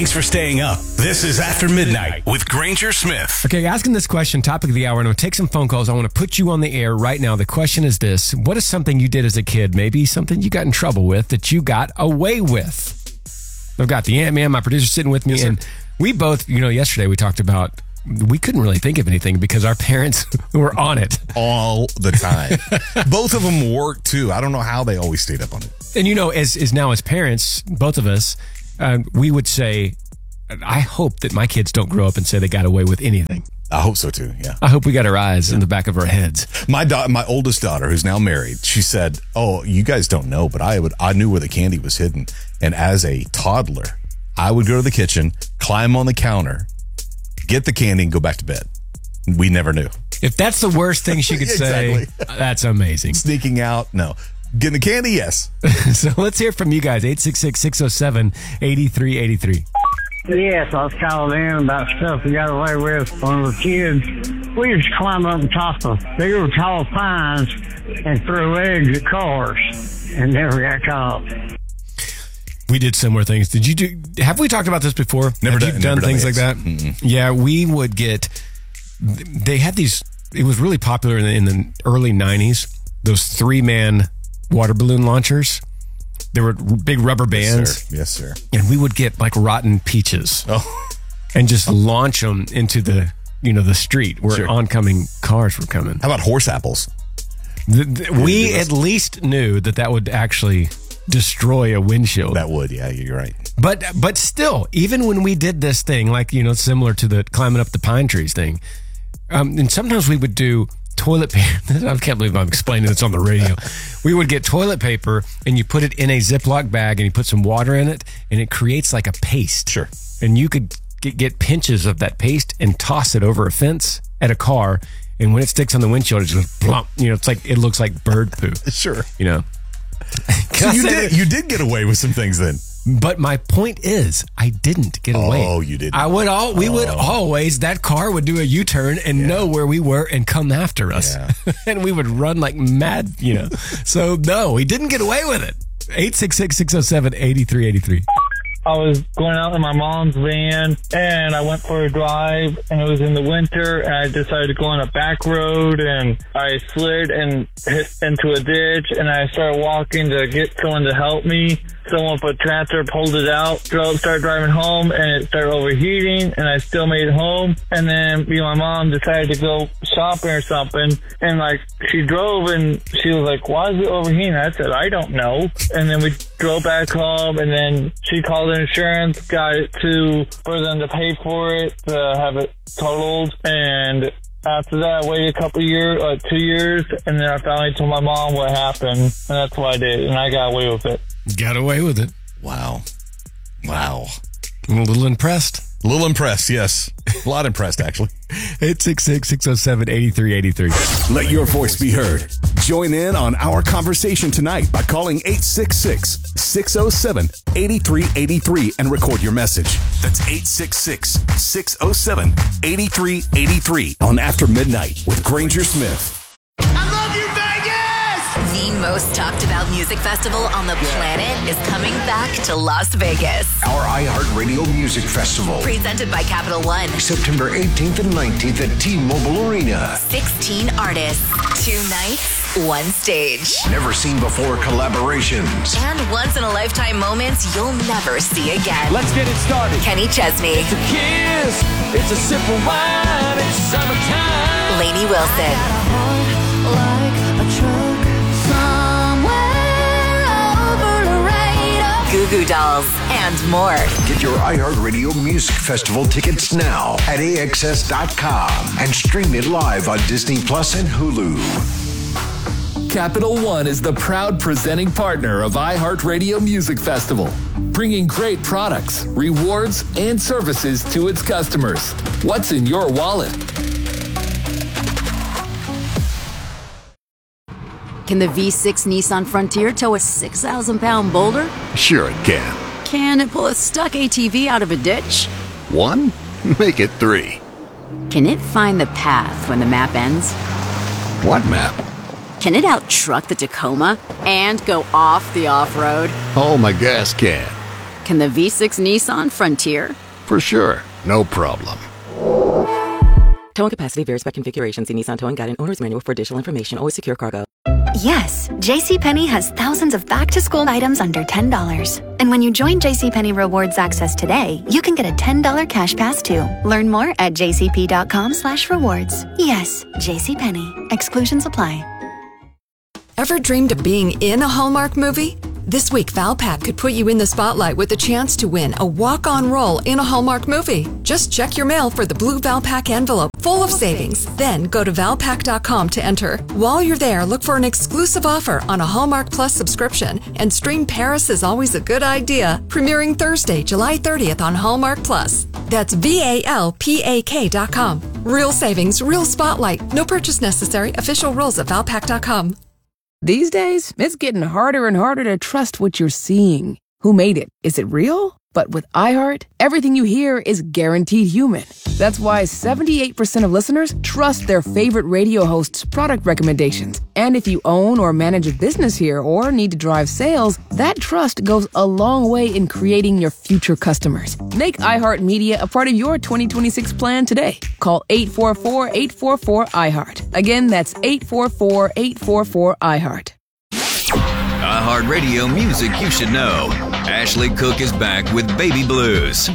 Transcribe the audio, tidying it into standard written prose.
Thanks for staying up. This is After Midnight with Granger Smith. Okay, asking this question, topic of the hour, and I'm going to take some phone calls. I want to put you on the air right now. The question is this: what is something you did as a kid, maybe something you got in trouble with, that you got away with? I've got the Ant-Man, my producer, sitting with me, Yes, and we both, yesterday we talked about, we couldn't really think of anything because our parents were on it. All the time. Both of them work, too. I don't know how they always stayed up on it. And as parents, both of us, we would say, I hope that my kids don't grow up and say they got away with anything. I hope so, too, yeah. I hope we got our eyes in the back of our heads. My oldest daughter, who's now married, she said, oh, you guys don't know, but I knew where the candy was hidden. And as a toddler, I would go to the kitchen, climb on the counter, get the candy, and go back to bed. We never knew. If that's the worst thing she could say, that's amazing. Sneaking out, no. Getting the candy, yes. So let's hear from you guys. 866-607-8383. Yes, I was calling in about stuff we got away with when we were kids. We used to climb up on top of bigger tall pines and throw eggs at cars and never got caught. We did similar things. Have we talked about this before? Never done things like that? Mm-mm. Yeah, we would they had these, it was really popular in the early 90s, those 3-man water balloon launchers. They were big rubber bands. Yes, sir. And we would get like rotten peaches and just launch them into the street where oncoming cars were coming. How about horse apples? We at least knew that would actually destroy a windshield. That would, yeah, you're right. But still, even when we did this thing, like, similar to the climbing up the pine trees thing, and sometimes we would do toilet paper. I can't believe I'm explaining this on the radio. We would get toilet paper and you put it in a Ziploc bag and you put some water in it and it creates like a paste. Sure. And you could get pinches of that paste and toss it over a fence at a car. And when it sticks on the windshield, it just plump. It looks like bird poo. Sure. So you did get away with some things then. But my point is, I didn't get away. Oh, you didn't. We would always, that car would do a U-turn and know where we were and come after us. Yeah. And we would run like mad, So, no, we didn't get away with it. 866-607-8383. I was going out in my mom's van and I went for a drive and it was in the winter and I decided to go on a back road and I slid and hit into a ditch and I started walking to get someone to help me. Someone with a tractor pulled it out, started driving home and it started overheating and I still made it home. And then my mom decided to go shopping or something and she drove and she was like, why is it overheating? I said, I don't know. And then we drove back home and then she called insurance, got it for them to pay for it, to have it totaled. And after that, I waited a couple years, 2 years, and then I finally told my mom what happened, and that's what I did, and I got away with it. Got away with it. Wow. I'm a little impressed. A little impressed, yes. A lot impressed, actually. 866-607-8383. Let your voice be heard. Join in on our conversation tonight by calling 866-607-8383 and record your message. That's 866-607-8383 on After Midnight with Granger Smith. I love you, Vegas! The most talked about music festival on the planet is coming back to Las Vegas. Our iHeartRadio Music Festival. Presented by Capital One. September 18th and 19th at T-Mobile Arena. 16 artists, 2 nights, 1 stage. Never seen before collaborations. And once-in-a-lifetime moments you'll never see again. Let's get it started. Kenny Chesney. It's a kiss. It's a sip of wine. It's summertime. Lainey Wilson. Goo Goo Dolls, and more. Get your iHeartRadio Music Festival tickets now at AXS.com and stream it live on Disney Plus and Hulu. Capital One is the proud presenting partner of iHeartRadio Music Festival, bringing great products, rewards, and services to its customers. What's in your wallet? Can the V6 Nissan Frontier tow a 6,000-pound boulder? Sure it can. Can it pull a stuck ATV out of a ditch? 1? Make it 3. Can it find the path when the map ends? What map? Can it out-truck the Tacoma and go off the off-road? Oh, my gas can. Can the V6 Nissan Frontier? For sure. No problem. Towing capacity varies by configuration. See Nissan Towing Guide and Owner's Manual for additional information. Always secure cargo. Yes, JCPenney has thousands of back-to-school items under $10. And when you join JCPenney Rewards Access today, you can get a $10 cash pass too. Learn more at jcp.com/rewards. Yes, JCPenney. Exclusions apply. Ever dreamed of being in a Hallmark movie? This week, Valpak could put you in the spotlight with a chance to win a walk-on role in a Hallmark movie. Just check your mail for the blue Valpak envelope full of savings. Then go to valpak.com to enter. While you're there, look for an exclusive offer on a Hallmark Plus subscription and stream Paris is Always a Good Idea, premiering Thursday, July 30th on Hallmark Plus. That's VALPAK.com. Real savings, real spotlight. No purchase necessary. Official rules at valpak.com. These days, it's getting harder and harder to trust what you're seeing. Who made it? Is it real? But with iHeart, everything you hear is guaranteed human. That's why 78% of listeners trust their favorite radio host's product recommendations. And if you own or manage a business here or need to drive sales, that trust goes a long way in creating your future customers. Make iHeartMedia a part of your 2026 plan today. Call 844-844-iHeart. Again, that's 844-844-iHeart. iHeartRadio music you should know. Ashley Cook is back with Baby Blues.